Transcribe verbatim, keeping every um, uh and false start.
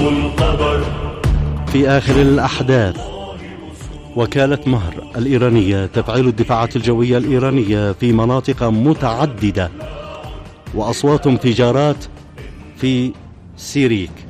القبر. في آخر الأحداث، وكالة مهر الإيرانية تفعيل الدفاعات الجوية الإيرانية في مناطق متعددة، وأصوات انفجارات في سيريك.